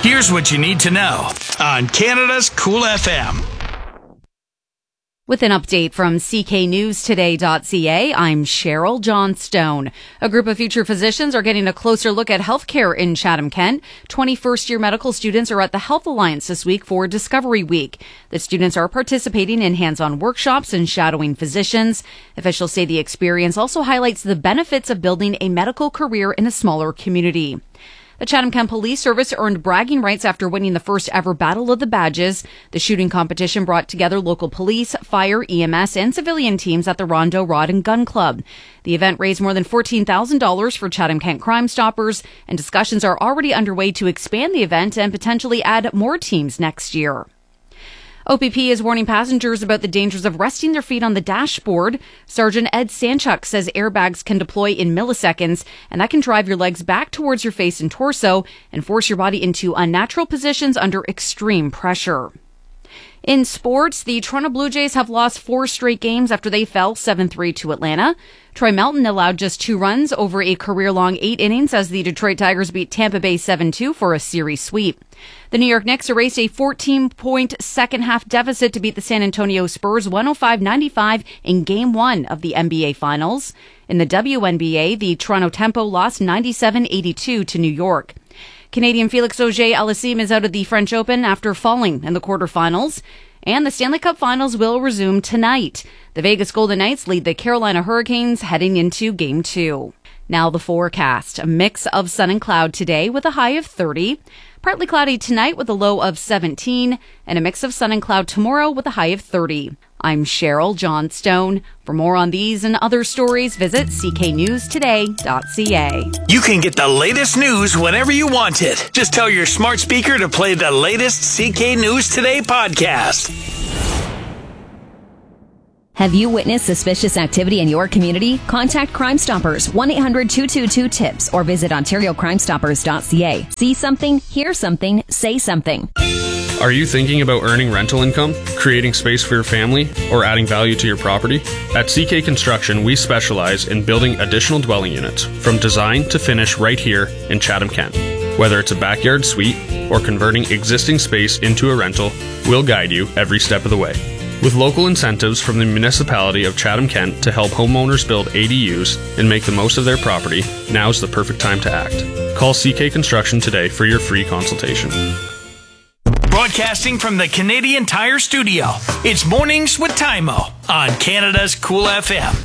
Here's what you need to know on Canada's Cool FM. With an update from cknewstoday.ca, I'm Cheryl Johnstone. A group of future physicians are getting a closer look at healthcare in Chatham-Kent. 21st-year medical students are at the Health Alliance this week for Discovery Week. The students are participating in hands-on workshops and shadowing physicians. Officials say the experience also highlights the benefits of building a medical career in a smaller community. The Chatham-Kent Police Service earned bragging rights after winning the first ever Battle of the Badges. The shooting competition brought together local police, fire, EMS, and civilian teams at the Rondo Rod and Gun Club. The event raised more than $14,000 for Chatham-Kent Crime Stoppers, and discussions are already underway to expand the event and potentially add more teams next year. OPP is warning passengers about the dangers of resting their feet on the dashboard. Sergeant Ed Sanchuk says airbags can deploy in milliseconds, and that can drive your legs back towards your face and torso and force your body into unnatural positions under extreme pressure. In sports, the Toronto Blue Jays have lost 4 straight games after they fell 7-3 to Atlanta. Troy Melton allowed just 2 runs over a career-long 8 innings as the Detroit Tigers beat Tampa Bay 7-2 for a series sweep. The New York Knicks erased a 14-point second-half deficit to beat the San Antonio Spurs 105-95 in Game 1 of the NBA Finals. In the WNBA, the Toronto Tempo lost 97-82 to New York. Canadian Felix Auger-Aliassime is out of the French Open after falling in the quarterfinals. And the Stanley Cup Finals will resume tonight. The Vegas Golden Knights lead the Carolina Hurricanes heading into Game 2. Now the forecast. A mix of sun and cloud today with a high of 30. Partly cloudy tonight with a low of 17. And a mix of sun and cloud tomorrow with a high of 30. I'm Cheryl Johnstone. For more on these and other stories, visit cknewstoday.ca. You can get the latest news whenever you want it. Just tell your smart speaker to play the latest CK News Today podcast. Have you witnessed suspicious activity in your community? Contact Crime Stoppers, 1-800-222-TIPS, or visit OntarioCrimeStoppers.ca. See something, hear something, say something. Are you thinking about earning rental income, creating space for your family, or adding value to your property? At CK Construction, we specialize in building additional dwelling units, from design to finish right here in Chatham-Kent. Whether it's a backyard suite or converting existing space into a rental, we'll guide you every step of the way. With local incentives from the municipality of Chatham-Kent to help homeowners build ADUs and make the most of their property, now's the perfect time to act. Call CK Construction today for your free consultation. Broadcasting from the Canadian Tire Studio, it's Mornings with Tymo on Canada's Cool FM.